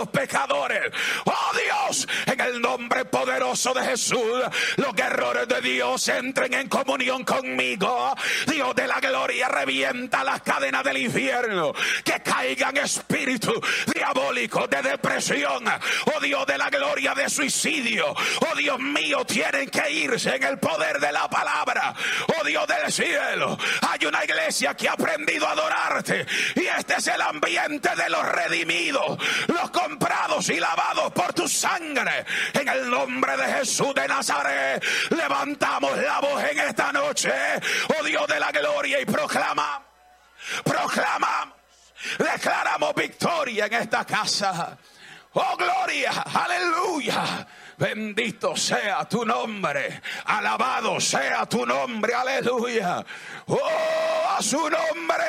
pecadores. Oh Dios, en el nombre poderoso de Jesús, los guerreros de Dios entren en comunión conmigo. Dios de la gloria, revienta las cadenas del infierno, que caigan espíritus diabólicos de depresión, oh Dios de la gloria, de suicidio. Oh Dios mío, tienen que irse en el poder de la palabra. Oh Dios del cielo, hay una iglesia que ha aprendido a adorarte, y este es el ambiente de los redimidos, los comprados y lavados por tu sangre. En el nombre de Jesús de Nazaret, levantamos la voz en esta noche, oh Dios de la gloria, y proclamamos, declaramos victoria en esta casa. Oh gloria, aleluya. Bendito sea tu nombre, alabado sea tu nombre, aleluya. Oh, a su nombre.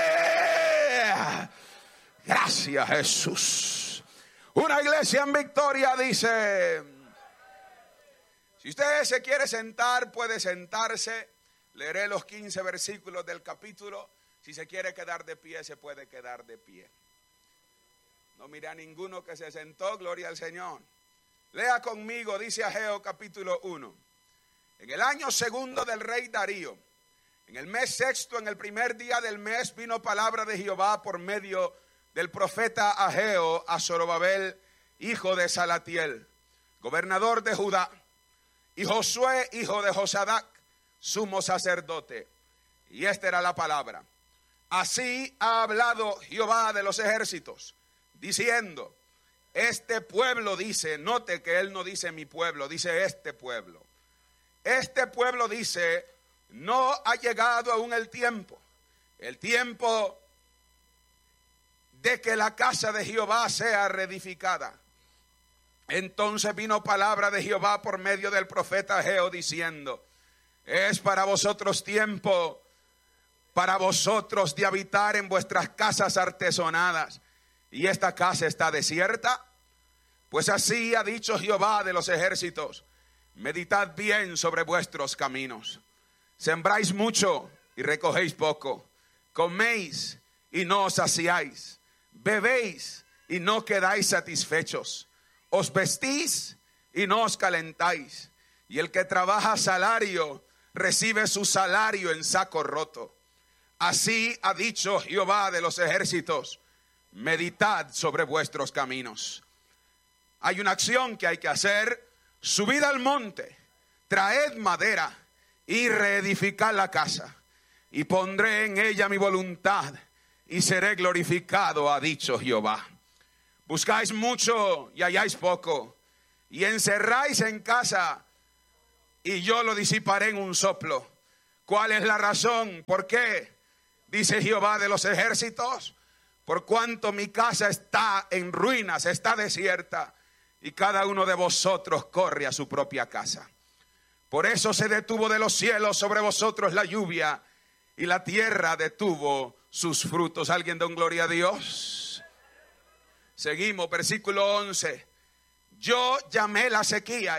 Gracias, Jesús. Una iglesia en victoria dice: si usted se quiere sentar, puede sentarse. Leeré los 15 versículos del capítulo. Si se quiere quedar de pie, se puede quedar de pie. No mira a ninguno que se sentó, gloria al Señor. Lea conmigo, dice Ageo capítulo 1. En el año segundo del rey Darío, en el mes sexto, en el primer día del mes, vino palabra de Jehová por medio del profeta Ageo a Zorobabel, hijo de Salatiel, gobernador de Judá, y Josué, hijo de Josadac, sumo sacerdote. Y esta era la palabra: así ha hablado Jehová de los ejércitos, diciendo, este pueblo dice, note que él no dice mi pueblo, dice este pueblo. Este pueblo dice, no ha llegado aún el tiempo de que la casa de Jehová sea reedificada. Entonces vino palabra de Jehová por medio del profeta Ageo diciendo, es para vosotros tiempo, para vosotros de habitar en vuestras casas artesonadas, y esta casa está desierta. Pues así ha dicho Jehová de los ejércitos, meditad bien sobre vuestros caminos. Sembráis mucho y recogéis poco, coméis y no os saciáis, bebéis y no quedáis satisfechos, os vestís y no os calentáis, y el que trabaja salario recibe su salario en saco roto. Así ha dicho Jehová de los ejércitos, meditad sobre vuestros caminos. Hay una acción que hay que hacer: subid al monte, traed madera y reedificad la casa, y pondré en ella mi voluntad y seré glorificado, ha dicho Jehová. Buscáis mucho y halláis poco, y encerráis en casa y yo lo disiparé en un soplo. ¿Cuál es la razón? ¿Por qué? Dice Jehová de los ejércitos, por cuanto mi casa está en ruinas, está desierta, y cada uno de vosotros corre a su propia casa. Por eso se detuvo de los cielos sobre vosotros la lluvia, y la tierra detuvo sus frutos. ¿Alguien da un gloria a Dios? Seguimos, versículo 11. Yo llamé la sequía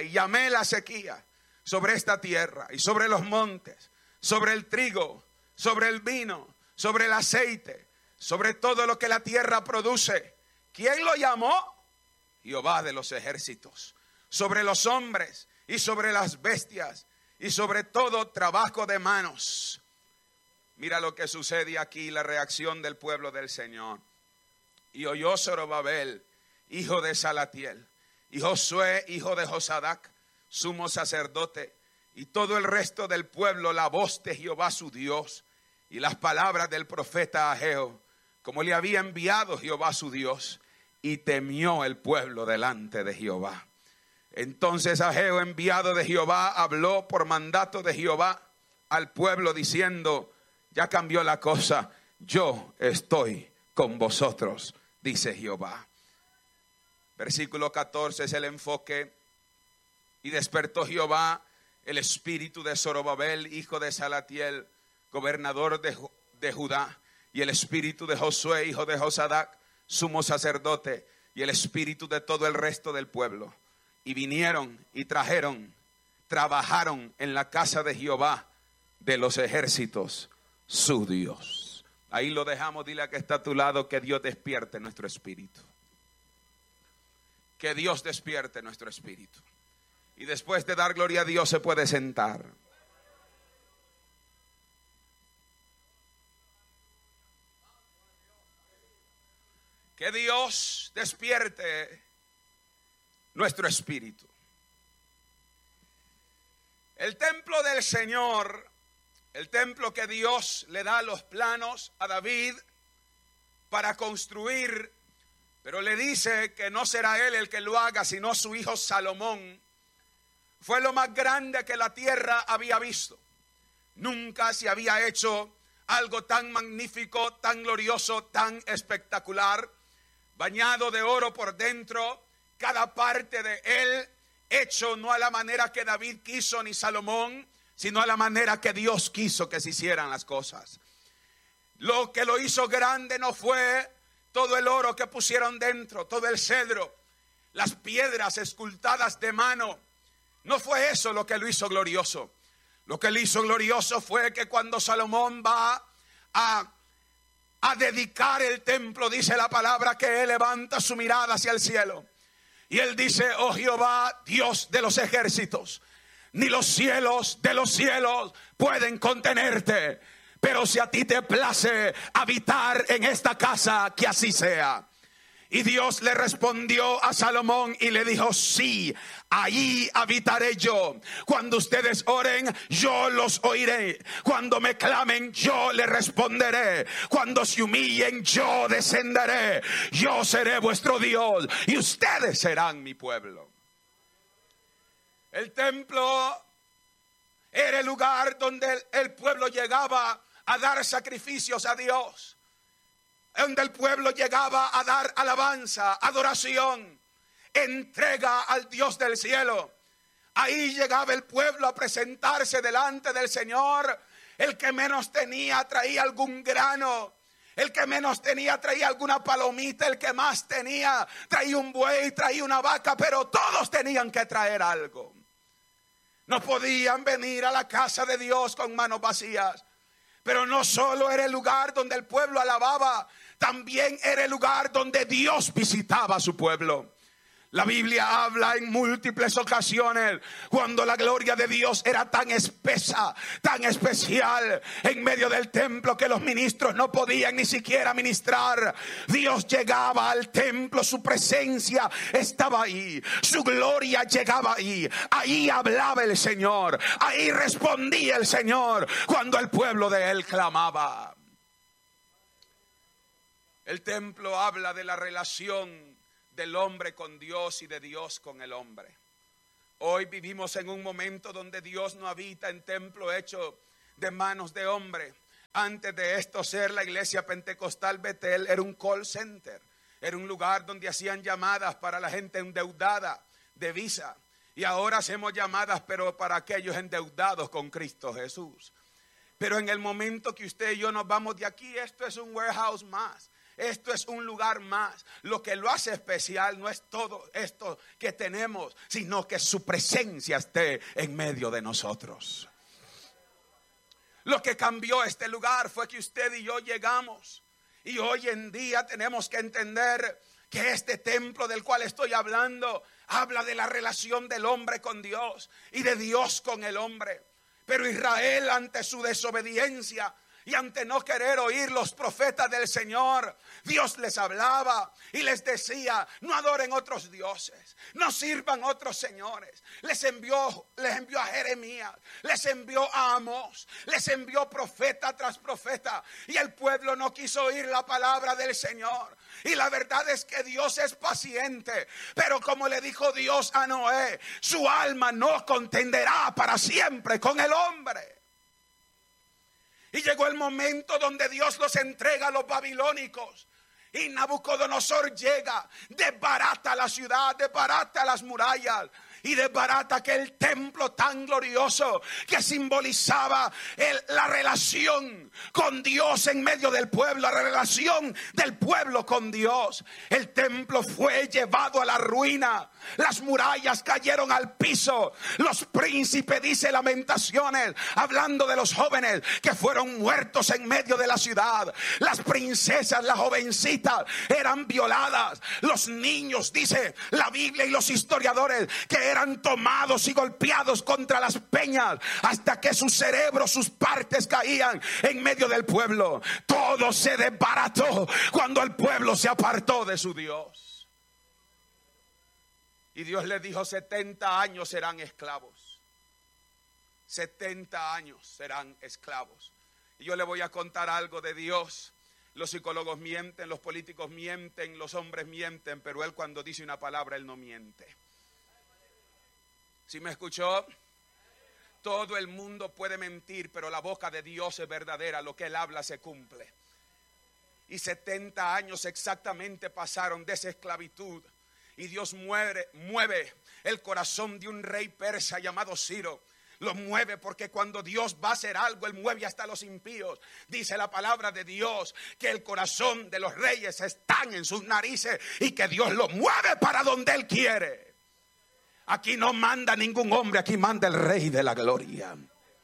sobre esta tierra y sobre los montes, sobre el trigo, sobre el vino, sobre el aceite, sobre todo lo que la tierra produce. ¿Quién lo llamó? Jehová de los ejércitos. Sobre los hombres y sobre las bestias y sobre todo trabajo de manos. Mira lo que sucede aquí, la reacción del pueblo del Señor. Y oyó Zorobabel, hijo de Salatiel, y Josué, hijo de Josadac, sumo sacerdote, y todo el resto del pueblo, la voz de Jehová su Dios, y las palabras del profeta Ageo, como le había enviado Jehová su Dios, y temió el pueblo delante de Jehová. Entonces Ageo, enviado de Jehová, habló por mandato de Jehová al pueblo diciendo, ya cambió la cosa, yo estoy con vosotros, dice Jehová. Versículo 14 es el enfoque. Y despertó Jehová el espíritu de Zorobabel, hijo de Salatiel, gobernador de Judá, y el espíritu de Josué, hijo de Josadac, sumo sacerdote, y el espíritu de todo el resto del pueblo. Y vinieron y trabajaron en la casa de Jehová de los ejércitos, su Dios. Ahí lo dejamos. Dile a que está a tu lado que Dios despierte nuestro espíritu. que Dios despierte nuestro espíritu. Y después de dar gloria a Dios se puede sentar. Que Dios despierte nuestro espíritu. El templo del Señor, el templo que Dios le da los planos a David para construir, pero le dice que no será él el que lo haga, sino su hijo Salomón, fue lo más grande que la tierra había visto. Nunca se había hecho algo tan magnífico, tan glorioso, tan espectacular, bañado de oro por dentro, cada parte de él hecho no a la manera que David quiso ni Salomón, sino a la manera que Dios quiso que se hicieran las cosas. Lo que lo hizo grande no fue todo el oro que pusieron dentro, todo el cedro, las piedras escultadas de mano. No fue eso lo que lo hizo glorioso. Lo que lo hizo glorioso fue que cuando Salomón va a dedicar el templo, dice la palabra que él levanta su mirada hacia el cielo. Y él dice: oh Jehová, Dios de los ejércitos, ni los cielos de los cielos pueden contenerte, pero si a ti te place habitar en esta casa, que así sea. Y Dios le respondió a Salomón y le dijo: sí, ahí habitaré yo. Cuando ustedes oren, yo los oiré. Cuando me clamen, yo les responderé. Cuando se humillen, yo descenderé. Yo seré vuestro Dios y ustedes serán mi pueblo. El templo era el lugar donde el pueblo llegaba a dar sacrificios a Dios, donde el pueblo llegaba a dar alabanza, adoración, entrega al Dios del cielo. Ahí llegaba el pueblo a presentarse delante del Señor. El que menos tenía traía algún grano, el que menos tenía traía alguna palomita, el que más tenía traía un buey, traía una vaca, pero todos tenían que traer algo. No podían venir a la casa de Dios con manos vacías. Pero no solo era el lugar donde el pueblo alababa, también era el lugar donde Dios visitaba a su pueblo. La Biblia habla en múltiples ocasiones cuando la gloria de Dios era tan espesa, tan especial en medio del templo que los ministros no podían ni siquiera ministrar. Dios llegaba al templo, su presencia estaba ahí, su gloria llegaba ahí. Ahí hablaba el Señor, ahí respondía el Señor cuando el pueblo de él clamaba. El templo habla de la relación del hombre con Dios y de Dios con el hombre. Hoy vivimos en un momento donde Dios no habita en templo hecho de manos de hombre. Antes de esto ser la iglesia pentecostal Betel era un call center. Era un lugar donde hacían llamadas para la gente endeudada de Visa. Y ahora hacemos llamadas pero para aquellos endeudados con Cristo Jesús. Pero en el momento que usted y yo nos vamos de aquí, esto es un warehouse más. Esto es un lugar más. Lo que lo hace especial no es todo esto que tenemos, sino que su presencia esté en medio de nosotros. Lo que cambió este lugar fue que usted y yo llegamos. Y hoy en día tenemos que entender que este templo del cual estoy hablando habla de la relación del hombre con Dios y de Dios con el hombre. Pero Israel, ante su desobediencia y ante no querer oír los profetas del Señor, Dios les hablaba y les decía: no adoren otros dioses, no sirvan otros señores. Les envió a Jeremías, les envió a Amós, les envió profeta tras profeta, y el pueblo no quiso oír la palabra del Señor. Y la verdad es que Dios es paciente, pero como le dijo Dios a Noé, su alma no contenderá para siempre con el hombre. Y llegó el momento donde Dios los entrega a los babilónicos. Y Nabucodonosor llega, desbarata la ciudad, desbarata las murallas. y desbarata aquel templo tan glorioso que simbolizaba la relación con Dios en medio del pueblo, la relación del pueblo con Dios. El templo fue llevado a la ruina, las murallas cayeron al piso, los príncipes, dice Lamentaciones, hablando de los jóvenes que fueron muertos en medio de la ciudad, las princesas, las jovencitas eran violadas, los niños, dice la Biblia y los historiadores, que eran tomados y golpeados contra las peñas hasta que sus cerebros, sus partes caían en medio del pueblo. Todo se desbarató cuando el pueblo se apartó de su Dios. Y Dios les dijo: 70 años serán esclavos. 70 años serán esclavos. Y yo le voy a contar algo de Dios. Los psicólogos mienten, los políticos mienten, los hombres mienten, pero Él cuando dice una palabra, Él no miente. ¿Sí me escuchó? Todo el mundo puede mentir, pero la boca de Dios es verdadera. Lo que Él habla se cumple. Y 70 años exactamente pasaron de esa esclavitud. Y Dios mueve el corazón de un rey persa llamado Ciro. Lo mueve porque cuando Dios va a hacer algo, Él mueve hasta los impíos. Dice la palabra de Dios que el corazón de los reyes están en sus narices y que Dios lo mueve para donde Él quiere. Aquí no manda ningún hombre, aquí manda el Rey de la Gloria.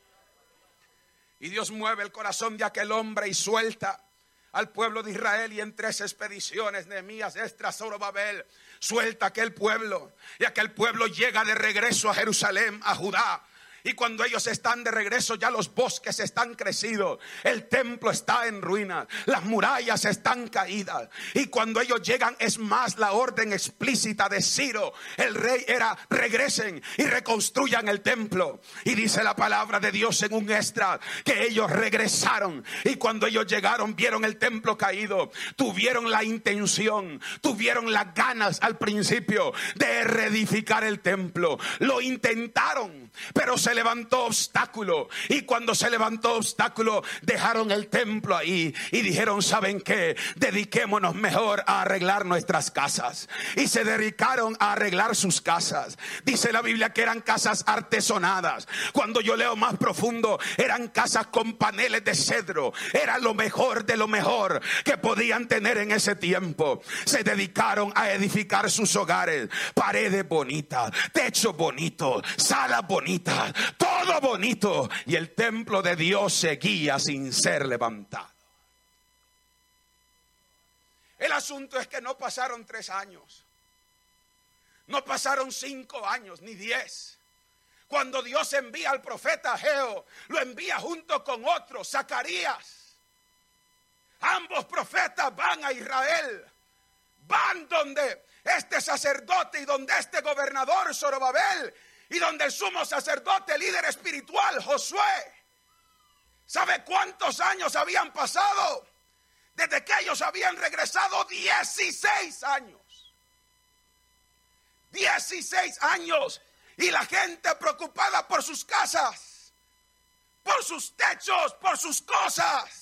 Y Dios mueve el corazón de aquel hombre y suelta al pueblo de Israel, y en 3 expediciones, Nehemías, Esdras, Zorobabel, suelta aquel pueblo, y aquel pueblo llega de regreso a Jerusalén, a Judá. Y cuando ellos están de regreso, ya los bosques están crecidos, el templo está en ruinas, las murallas están caídas. Y cuando ellos llegan, es más, la orden explícita de Ciro, el rey, era: regresen y reconstruyan el templo. Y dice la palabra de Dios en un Esdras que ellos regresaron, y cuando ellos llegaron, vieron el templo caído, tuvieron la intención, tuvieron las ganas al principio de reedificar el templo. Lo intentaron, pero se levantó obstáculo, y cuando se levantó obstáculo, dejaron el templo ahí y dijeron: ¿saben qué? Dediquémonos mejor a arreglar nuestras casas. Y se dedicaron a arreglar sus casas. Dice la Biblia que eran casas artesonadas. Cuando yo leo más profundo, eran casas con paneles de cedro. Era lo mejor de lo mejor que podían tener en ese tiempo. Se dedicaron a edificar sus hogares, paredes bonitas, techos bonitos, salas bonitas, todo bonito, y el templo de Dios seguía sin ser levantado. El asunto es que no pasaron 3 años, no pasaron 5 años, ni 10. Cuando Dios envía al profeta Ageo, lo envía junto con otro, Zacarías. Ambos profetas van a Israel, van donde este sacerdote y donde este gobernador Zorobabel, y donde el sumo sacerdote, líder espiritual, Josué. ¿Sabe cuántos años habían pasado desde que ellos habían regresado? 16 años. 16 años. Y la gente preocupada por sus casas, por sus techos, por sus cosas.